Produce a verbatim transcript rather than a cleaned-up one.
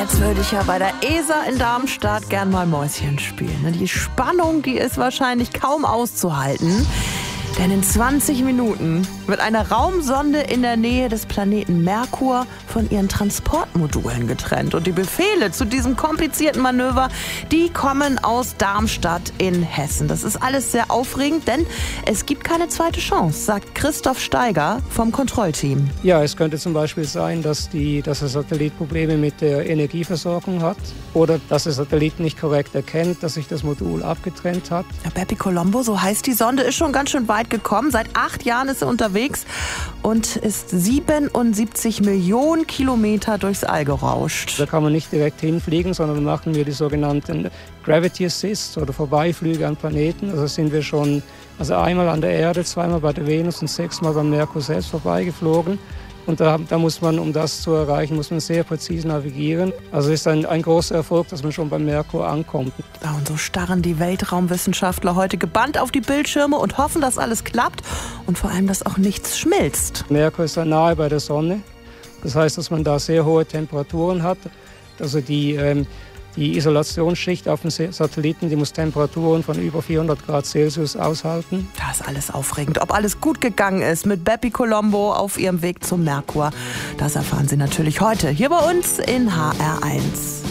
Jetzt würde ich ja bei der E S A in Darmstadt gern mal Mäuschen spielen. Die Spannung, die ist wahrscheinlich kaum auszuhalten. Denn in zwanzig Minuten wird eine Raumsonde in der Nähe des Planeten Merkur von ihren Transportmodulen getrennt. Und die Befehle zu diesem komplizierten Manöver, die kommen aus Darmstadt in Hessen. Das ist alles sehr aufregend, denn es gibt keine zweite Chance, sagt Christoph Steiger vom Kontrollteam. Ja, es könnte zum Beispiel sein, dass, die, dass der Satellit Probleme mit der Energieversorgung hat oder dass der Satellit nicht korrekt erkennt, dass sich das Modul abgetrennt hat. Ja, Bepi Colombo, so heißt die Sonde, ist schon ganz schön weit gekommen. Seit acht Jahren ist sie unterwegs und ist siebenundsiebzig Millionen Kilometer durchs All gerauscht. Da kann man nicht direkt hinfliegen, sondern machen wir die sogenannten Gravity Assists oder Vorbeiflüge an Planeten. Also sind wir schon also einmal an der Erde, zweimal bei der Venus und sechsmal beim Merkur selbst vorbeigeflogen. Und da, da muss man, um das zu erreichen, muss man sehr präzise navigieren. Also es ist ein, ein großer Erfolg, dass man schon beim Merkur ankommt. Ja, und so starren die Weltraumwissenschaftler heute gebannt auf die Bildschirme und hoffen, dass alles klappt und vor allem, dass auch nichts schmilzt. Merkur ist ja nahe bei der Sonne. Das heißt, dass man da sehr hohe Temperaturen hat. Also die, ähm, die Isolationsschicht auf dem Satelliten, die muss Temperaturen von über vierhundert Grad Celsius aushalten. Das ist alles aufregend. Ob alles gut gegangen ist mit Bepi Colombo auf ihrem Weg zum Merkur, das erfahren Sie natürlich heute hier bei uns in H R eins.